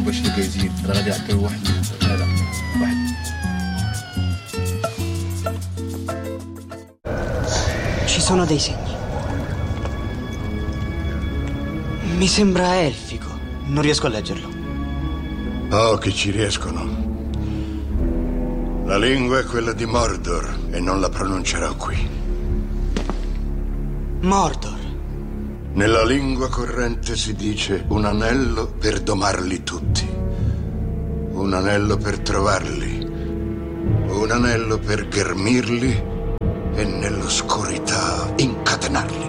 وبشر جايزين انا غادي اعطيه واحد هذا واحد. Ci sono dei segni. Mi sembra elfico. Non riesco a leggerlo. Oh, che ci riescono. La lingua è quella di Mordor e non la pronuncerò qui. Mordor. Nella lingua corrente si dice un anello per domarli tutti, un anello per trovarli, un anello per ghermirli e nell'oscurità incatenarli.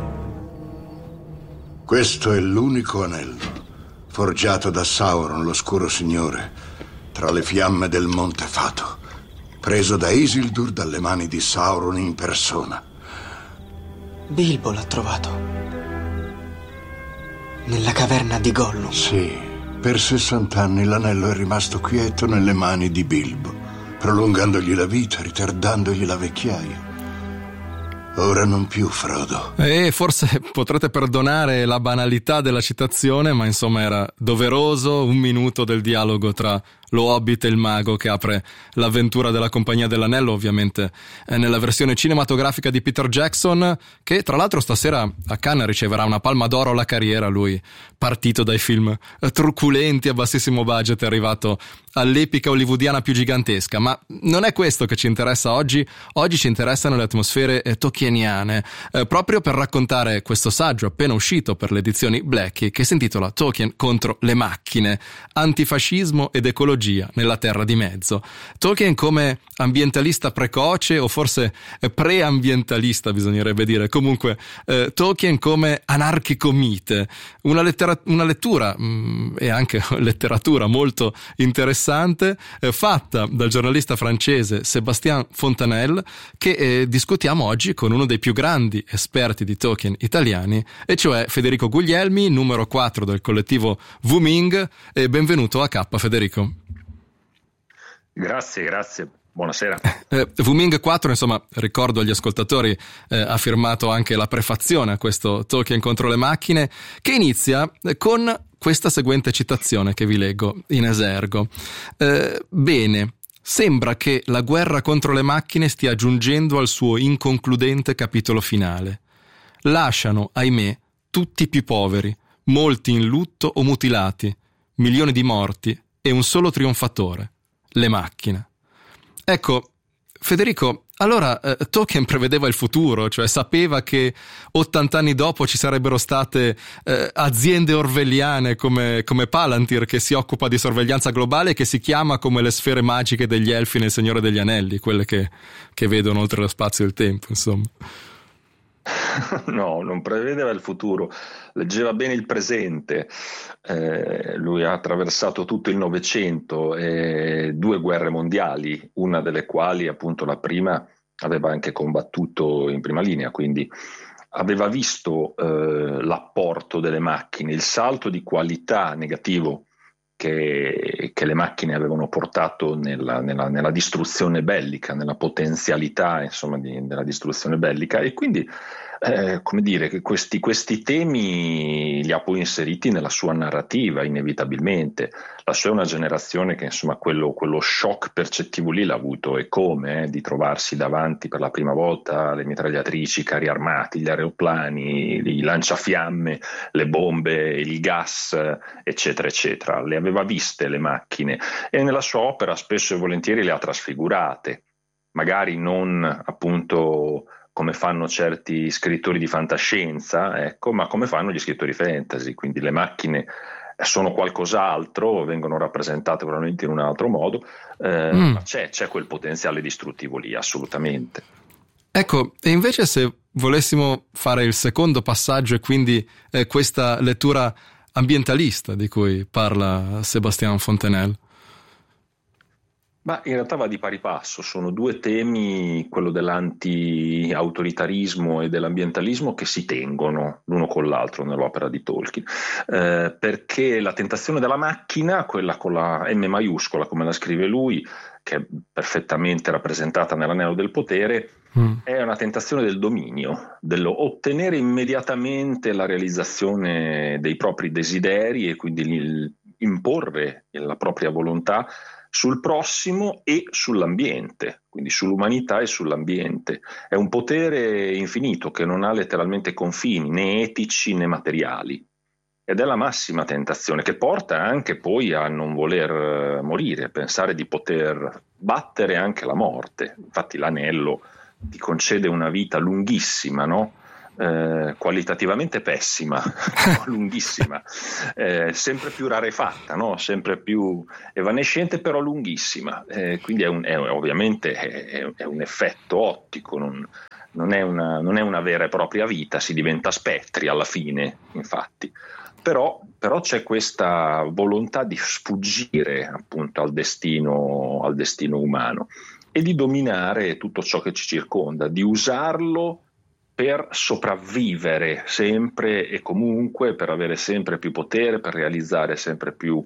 Questo è l'unico anello, forgiato da Sauron, l'oscuro signore, tra le fiamme del Monte Fato, preso da Isildur dalle mani di Sauron in persona. Bilbo l'ha trovato. Nella caverna di Gollum. Sì, per 60 anni l'anello è rimasto quieto nelle mani di Bilbo, prolungandogli la vita, ritardandogli la vecchiaia. Ora non più, Frodo. E forse potrete perdonare la banalità della citazione, ma insomma era doveroso un minuto del dialogo tra lo Hobbit e il mago che apre l'avventura della Compagnia dell'Anello, ovviamente nella versione cinematografica di Peter Jackson, che tra l'altro stasera a Cannes riceverà una palma d'oro alla carriera. Lui, partito dai film truculenti a bassissimo budget, è arrivato all'epica hollywoodiana più gigantesca. Ma non è questo che ci interessa oggi. Oggi ci interessano le atmosfere tolkieniane, proprio per raccontare questo saggio appena uscito per le edizioni Blackie, che si intitola Tolkien contro le macchine, antifascismo ed ecologia nella Terra di Mezzo. Tolkien come ambientalista precoce, o forse preambientalista bisognerebbe dire, comunque Tolkien come anarchico mite, una lettura e anche letteratura molto interessante, fatta dal giornalista francese Sébastien Fontanelle, che discutiamo oggi con uno dei più grandi esperti di Tolkien italiani, e cioè Federico Guglielmi, numero 4 del collettivo Wuming. E benvenuto a K, Federico. Grazie, buonasera. Wuming 4, insomma, ricordo agli ascoltatori, ha firmato anche la prefazione a questo Tolkien contro le macchine, che inizia con questa seguente citazione che vi leggo in esergo. Bene, sembra che la guerra contro le macchine stia giungendo al suo inconcludente capitolo finale. Lasciano, ahimè, tutti i più poveri, molti in lutto o mutilati, milioni di morti e un solo trionfatore: le macchine. Ecco, Federico, allora Tolkien prevedeva il futuro, cioè sapeva che 80 anni dopo ci sarebbero state aziende orwelliane come Palantir, che si occupa di sorveglianza globale e che si chiama come le sfere magiche degli elfi nel Signore degli Anelli, quelle che vedono oltre lo spazio e il tempo, insomma. No, non prevedeva il futuro, leggeva bene il presente. Lui ha attraversato tutto il Novecento e 2 guerre mondiali, una delle quali, appunto la prima, aveva anche combattuto in prima linea, quindi aveva visto l'apporto delle macchine, il salto di qualità negativo che le macchine avevano portato nella distruzione bellica, nella potenzialità, insomma, della distruzione bellica, e quindi come dire, che questi temi li ha poi inseriti nella sua narrativa inevitabilmente. La sua è una generazione che, insomma, quello shock percettivo lì l'ha avuto, e come di trovarsi davanti per la prima volta le mitragliatrici, i carri armati, gli aeroplani, i lanciafiamme, le bombe, il gas, eccetera eccetera. Le aveva viste le macchine e nella sua opera spesso e volentieri le ha trasfigurate, magari non appunto come fanno certi scrittori di fantascienza, ecco, ma come fanno gli scrittori fantasy. Quindi le macchine sono qualcos'altro, vengono rappresentate probabilmente in un altro modo, ma c'è quel potenziale distruttivo lì, assolutamente. Ecco, e invece se volessimo fare il secondo passaggio, e quindi questa lettura ambientalista di cui parla Sébastien Fontanelle. Ma in realtà va di pari passo, sono 2 temi, quello dell'anti-autoritarismo e dell'ambientalismo, che si tengono l'uno con l'altro nell'opera di Tolkien, perché la tentazione della macchina, quella con la M maiuscola come la scrive lui, che è perfettamente rappresentata nell'Anello del Potere, è una tentazione del dominio, dello ottenere immediatamente la realizzazione dei propri desideri, e quindi imporre la propria volontà sul prossimo e sull'ambiente, quindi sull'umanità e sull'ambiente. È un potere infinito che non ha letteralmente confini, né etici né materiali. Ed è la massima tentazione che porta anche poi a non voler morire, a pensare di poter battere anche la morte. Infatti l'anello ti concede una vita lunghissima, no? Qualitativamente pessima, lunghissima, sempre più rarefatta, no? Sempre più evanescente, però lunghissima. Quindi ovviamente è un effetto ottico, non è una vera e propria vita, si diventa spettri alla fine, infatti. Però c'è questa volontà di sfuggire appunto al destino umano e di dominare tutto ciò che ci circonda, di usarlo per sopravvivere sempre e comunque, per avere sempre più potere, per realizzare sempre più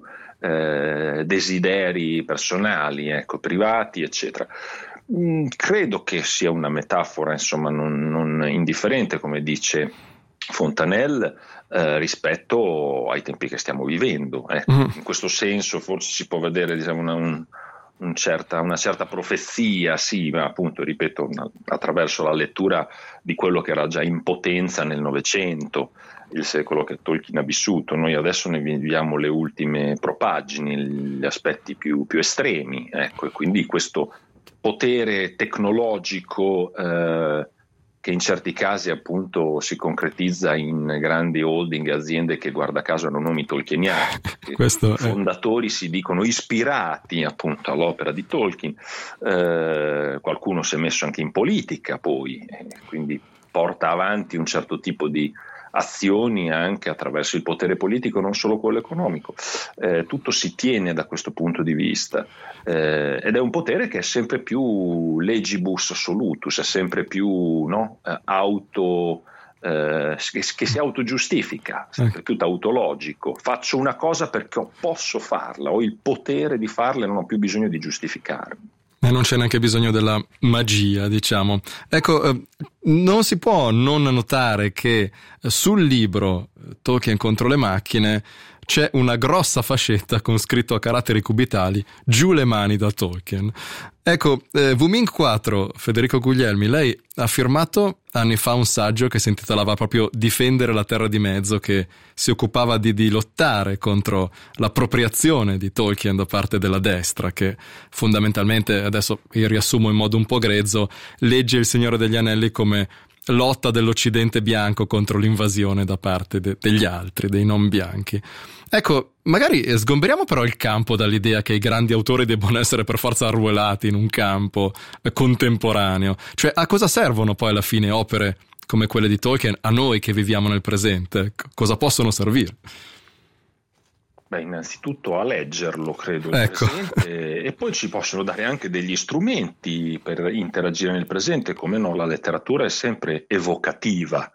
desideri personali, ecco, privati, eccetera. Credo che sia una metafora, insomma, non indifferente, come dice Fontanelle, rispetto ai tempi che stiamo vivendo. In questo senso forse si può vedere, diciamo, una certa profezia, sì, ma appunto, ripeto, attraverso la lettura di quello che era già in potenza nel Novecento, il secolo che Tolkien ha vissuto. Noi adesso ne viviamo le ultime propagini, gli aspetti più estremi, ecco, e quindi questo potere tecnologico che in certi casi appunto si concretizza in grandi holding e aziende che guarda caso hanno nomi tolkieniani. I fondatori si dicono ispirati appunto all'opera di Tolkien, qualcuno si è messo anche in politica poi, quindi porta avanti un certo tipo di azioni anche attraverso il potere politico, non solo quello economico. Tutto si tiene da questo punto di vista, ed è un potere che è sempre più legibus solutus, è sempre più che si autogiustifica, sempre più tautologico. Faccio una cosa perché posso farla, ho il potere di farla e non ho più bisogno di giustificarmi. E non c'è neanche bisogno della magia, diciamo. Ecco, non si può non notare che sul libro Tolkien contro le macchine c'è una grossa fascetta con scritto a caratteri cubitali "Giù le mani da Tolkien". Ecco, Wuming 4, Federico Guglielmi, lei ha firmato anni fa un saggio che si intitolava proprio Difendere la Terra di Mezzo, che si occupava di lottare contro l'appropriazione di Tolkien da parte della destra, che fondamentalmente, adesso io riassumo in modo un po' grezzo, legge Il Signore degli Anelli come lotta dell'Occidente bianco contro l'invasione da parte degli altri, dei non bianchi. Ecco, magari sgomberiamo però il campo dall'idea che i grandi autori debbano essere per forza arruolati in un campo contemporaneo. Cioè, a cosa servono poi alla fine opere come quelle di Tolkien a noi che viviamo nel presente? Cosa possono servire? Beh, innanzitutto a leggerlo, credo, il ecco. presente, e poi ci possono dare anche degli strumenti per interagire nel presente. Come no, la letteratura è sempre evocativa.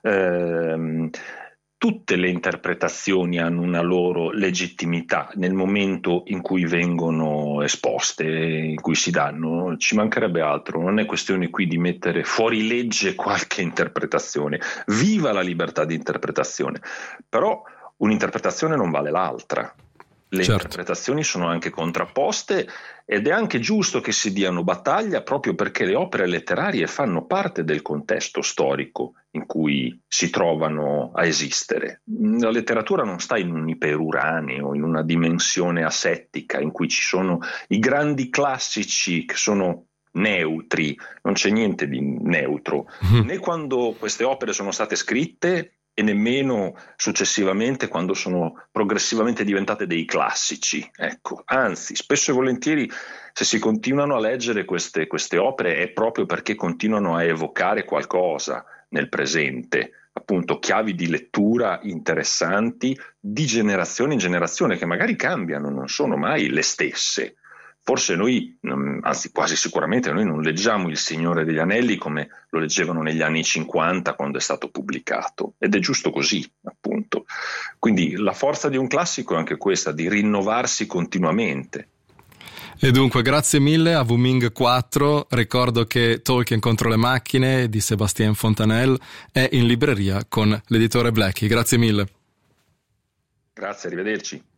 Tutte le interpretazioni hanno una loro legittimità nel momento in cui vengono esposte, in cui si danno. Ci mancherebbe altro, non è questione qui di mettere fuori legge qualche interpretazione. Viva la libertà di interpretazione, però un'interpretazione non vale l'altra. Le interpretazioni sono anche contrapposte ed è anche giusto che si diano battaglia, proprio perché le opere letterarie fanno parte del contesto storico in cui si trovano a esistere. La letteratura non sta in un iperuranio, in una dimensione asettica in cui ci sono i grandi classici che sono neutri, non c'è niente di neutro, né quando queste opere sono state scritte e nemmeno successivamente quando sono progressivamente diventate dei classici. Ecco, anzi, spesso e volentieri se si continuano a leggere queste opere è proprio perché continuano a evocare qualcosa nel presente, appunto chiavi di lettura interessanti di generazione in generazione che magari cambiano, non sono mai le stesse. Forse noi, anzi quasi sicuramente noi non leggiamo Il Signore degli Anelli come lo leggevano negli anni 50 quando è stato pubblicato, ed è giusto così, appunto. Quindi la forza di un classico è anche questa, di rinnovarsi continuamente. E dunque grazie mille a Wuming 4, ricordo che Tolkien contro le macchine di Sébastien Fontanelle è in libreria con l'editore Blackie. Grazie mille. Grazie, arrivederci.